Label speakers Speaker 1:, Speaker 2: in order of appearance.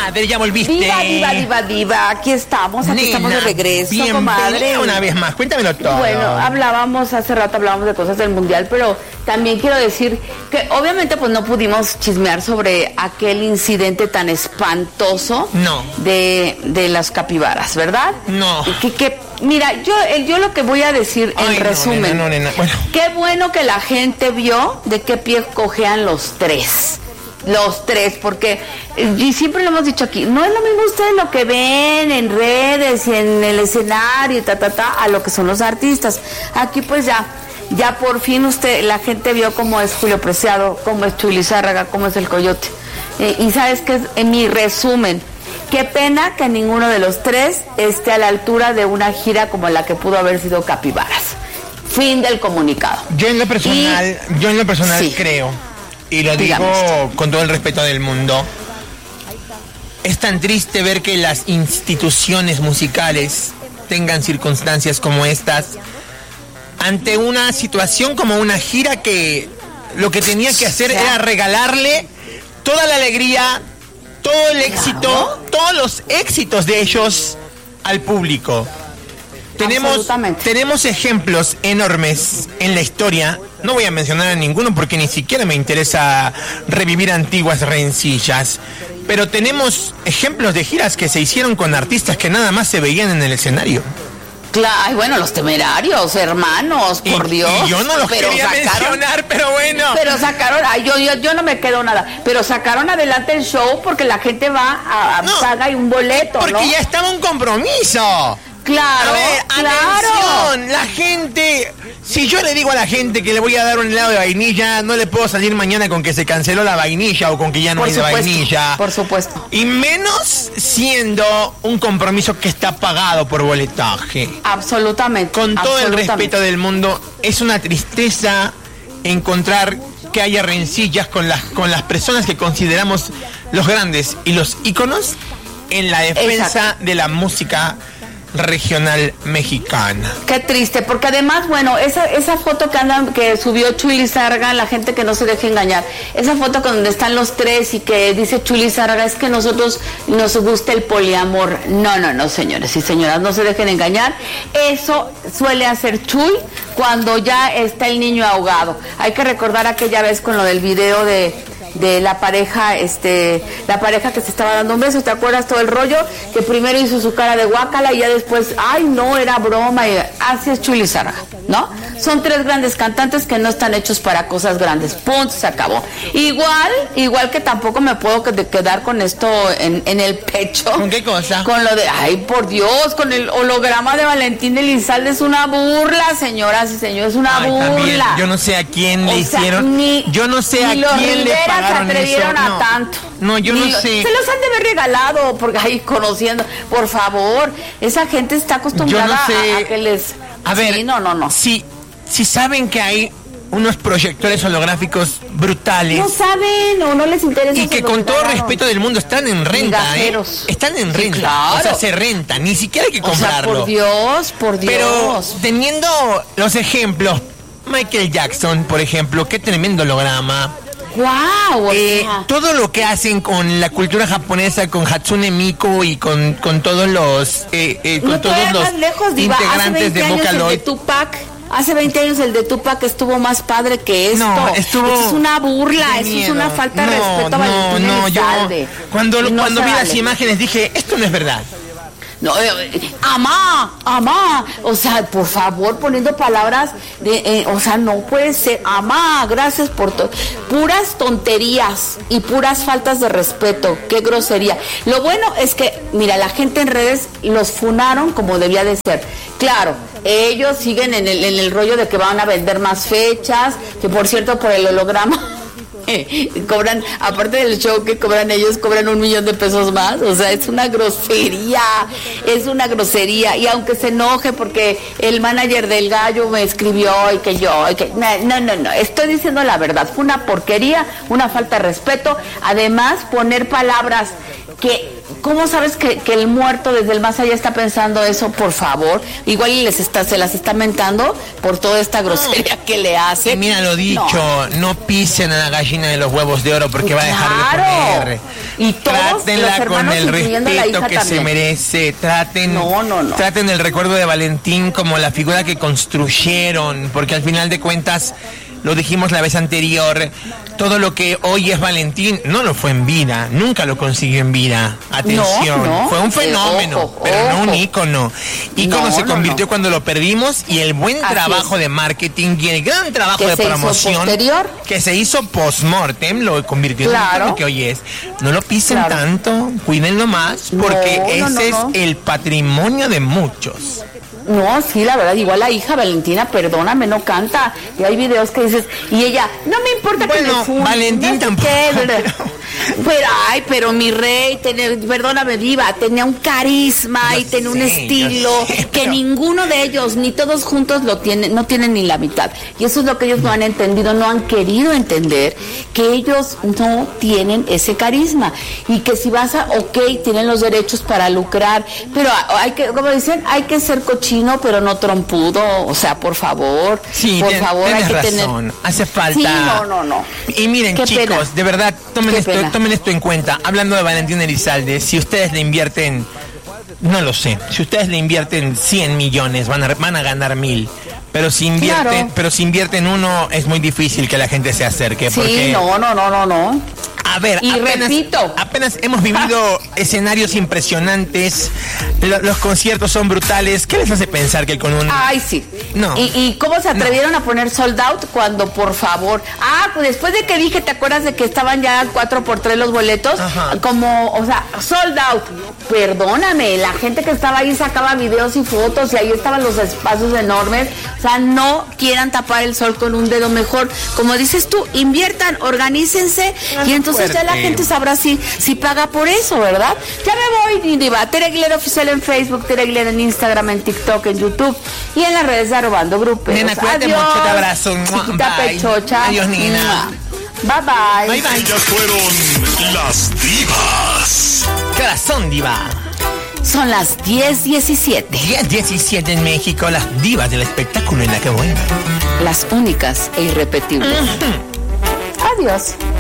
Speaker 1: comadre, ya volviste.
Speaker 2: Diva, aquí estamos de regreso, comadre.
Speaker 1: Una vez más, cuéntamelo todo.
Speaker 2: Bueno, hace rato hablábamos de cosas del mundial, pero también quiero decir que obviamente pues no pudimos chismear sobre aquel incidente tan espantoso de las capibaras, ¿verdad?
Speaker 1: No.
Speaker 2: Mira, yo lo que voy a decir en resumen,
Speaker 1: nena. Bueno.
Speaker 2: Qué bueno que la gente vio de qué pie cojean los tres, porque y siempre lo hemos dicho aquí, no es lo mismo ustedes lo que ven en redes y en el escenario a lo que son los artistas. Aquí pues ya por fin la gente vio cómo es Julio Preciado, cómo es Chuy Lizárraga, cómo es el Coyote. Y sabes que en mi resumen, qué pena que ninguno de los tres esté a la altura de una gira como la que pudo haber sido Capibaras. Fin del comunicado.
Speaker 1: Yo en lo personal
Speaker 2: sí.
Speaker 1: creo, y lo digo con todo el respeto del mundo, es tan triste ver que las instituciones musicales tengan circunstancias como estas ante una situación como una gira que lo que tenía que hacer era regalarle toda la alegría, todo el éxito, todos los éxitos de ellos al público. Tenemos ejemplos enormes en la historia. No voy a mencionar a ninguno porque ni siquiera me interesa revivir antiguas rencillas. Pero tenemos ejemplos de giras que se hicieron con artistas que nada más se veían en el escenario.
Speaker 2: Claro, bueno, los Temerarios, hermanos, por Dios.
Speaker 1: Y yo no los quería mencionar, pero bueno.
Speaker 2: Pero sacaron, yo no me quedo nada, pero sacaron adelante el show porque la gente va paga y un boleto,
Speaker 1: porque ya estaba un compromiso.
Speaker 2: Claro,
Speaker 1: a ver, atención, la gente, si yo le digo a la gente que le voy a dar un helado de vainilla, no le puedo salir mañana con que se canceló la vainilla o con que ya no hay de vainilla.
Speaker 2: Por supuesto.
Speaker 1: Y menos siendo un compromiso que está pagado por boletaje.
Speaker 2: Absolutamente.
Speaker 1: Con todo el respeto del mundo, es una tristeza encontrar que haya rencillas con las personas que consideramos los grandes y los íconos en la defensa de la música regional mexicana.
Speaker 2: Qué triste, porque además, bueno, esa foto que subió Chuy Lizárraga, la gente que no se deje engañar, esa foto donde están los tres y que dice Chuy Lizárraga, es que nosotros nos gusta el poliamor. No, señores y señoras, no se dejen engañar. Eso suele hacer Chuy cuando ya está el niño ahogado. Hay que recordar aquella vez con lo del video de la pareja que se estaba dando un beso, ¿te acuerdas todo el rollo? Que primero hizo su cara de guácala y ya después, ay no, era broma, y así es Chuy Lizárraga, ¿no? Son tres grandes cantantes que no están hechos para cosas grandes, punto, se acabó. Igual que tampoco me puedo quedar con esto en el pecho.
Speaker 1: ¿Con qué cosa?
Speaker 2: Con lo de, ay por Dios, con el holograma de Valentín Elizalde, es una burla, señoras y señores, es una burla. También,
Speaker 1: yo no sé a quién le hicieron, yo no sé a quién le pagaron.
Speaker 2: Se atrevieron a tanto.
Speaker 1: No, yo no sé.
Speaker 2: Se los han de haber regalado, porque ahí conociendo, por favor, esa gente está acostumbrada a que les...
Speaker 1: A ver,
Speaker 2: sí, no.
Speaker 1: Si saben que hay unos proyectores holográficos brutales.
Speaker 2: No saben o no les interesa.
Speaker 1: Y que con todo respeto del mundo están en renta, Están en renta. Claro. O sea, se rentan, ni siquiera hay que comprarlo.
Speaker 2: O sea, por Dios.
Speaker 1: Pero teniendo los ejemplos, Michael Jackson, por ejemplo, qué tremendo holograma.
Speaker 2: Wow,
Speaker 1: todo lo que hacen con la cultura japonesa, con Hatsune Miku y con todos los integrantes de Vocaloid.
Speaker 2: Hace 20 años el de Tupac estuvo más padre que esto.
Speaker 1: No,
Speaker 2: esto es una burla, esto es una falta de respeto a Valentín Elizalde.
Speaker 1: Cuando vi las imágenes dije, esto no es verdad.
Speaker 2: No, amá, o sea, por favor, poniendo palabras o sea, no puede ser, amá, gracias por todo, puras tonterías y puras faltas de respeto, qué grosería. Lo bueno es que, mira, la gente en redes los funaron como debía de ser. Claro, ellos siguen en el rollo de que van a vender más fechas, que por cierto, por el holograma cobran, aparte del show que cobran ellos, cobran $1,000,000 más. O sea, es una grosería, y aunque se enoje porque el manager del Gallo me escribió no, estoy diciendo la verdad, fue una porquería, una falta de respeto. Además, poner palabras ¿Cómo sabes que el muerto desde el más allá está pensando eso? Por favor, igual y se las está mentando por toda esta grosería que le hace.
Speaker 1: Y mira lo dicho, no pisen a la gallina de los huevos de oro porque va a dejar de poner.
Speaker 2: Y todos
Speaker 1: trátenla con el respeto que se merece. Traten el recuerdo de Valentín como la figura que construyeron, porque al final de cuentas, lo dijimos la vez anterior, todo lo que hoy es Valentín no lo fue en vida, nunca lo consiguió en vida. Atención, fue un fenómeno, pero no un ícono. Ícono se convirtió cuando lo perdimos, y el buen trabajo de marketing y el gran trabajo de promoción que se hizo post-mortem lo convirtió en el ícono que hoy es. No lo pisen tanto, cuídenlo más, porque ese es el patrimonio de muchos.
Speaker 2: No, sí, la verdad, igual la hija Valentina, perdóname, no canta. Y hay videos que dices, y ella, no me importa que me fume.
Speaker 1: Valentín no tampoco.
Speaker 2: Pero mi rey, perdóname, viva, tenía un carisma y tenía un estilo que ninguno de ellos, ni todos juntos no tienen ni la mitad. Y eso es lo que ellos no han entendido, no han querido entender, que ellos no tienen ese carisma. Y que si vas tienen los derechos para lucrar, pero hay que, como dicen, hay que ser cochino, pero no trompudo, o sea, por favor, hay que
Speaker 1: razón. Hace falta.
Speaker 2: Sí, no.
Speaker 1: Y miren, chicos, de verdad, tomen esto en cuenta. Hablando de Valentín Elizalde, si ustedes le invierten, no lo sé, si ustedes le invierten 100 millones, van a ganar 1,000. Pero si invierten uno, es muy difícil que la gente se acerque.
Speaker 2: Sí,
Speaker 1: porque...
Speaker 2: no.
Speaker 1: A ver, apenas hemos vivido escenarios impresionantes, los conciertos son brutales. ¿Qué les hace pensar que con un...
Speaker 2: Ay, sí.
Speaker 1: No.
Speaker 2: ¿Y cómo se atrevieron a poner sold out cuando, por favor? Pues después de que dije, ¿te acuerdas de que estaban ya 4x3 los boletos?
Speaker 1: Ajá.
Speaker 2: Como, o sea, sold out. Perdóname, la gente que estaba ahí sacaba videos y fotos y ahí estaban los espacios enormes. O sea, no quieran tapar el sol con un dedo, mejor. Como dices tú, inviertan, organícense y entonces ya la gente sabrá si paga por eso, ¿verdad? Ya me voy, Diva. Tere Aguilera Oficial en Facebook, Tere Aguilera en Instagram, en TikTok, en YouTube y en las redes de Arrobando Grupos.
Speaker 1: Nena, cuídate mucho, te abrazo.
Speaker 2: Chiquita pechocha.
Speaker 1: Adiós, Nina.
Speaker 2: Bye.
Speaker 3: Ellas fueron las divas.
Speaker 1: ¿Qué horas son, Diva?
Speaker 2: Son las 10:17.
Speaker 1: 10:17 en México, las divas del espectáculo en la que buena.
Speaker 2: Las únicas e irrepetibles. Adiós.